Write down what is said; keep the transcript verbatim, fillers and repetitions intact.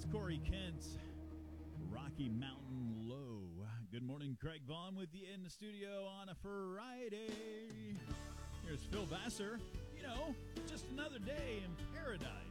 Corey Kent, Rocky Mountain Low. Good morning, Craig Vaughn with you in the studio on a Friday. Here's Phil Vassar. You know, just another day in paradise.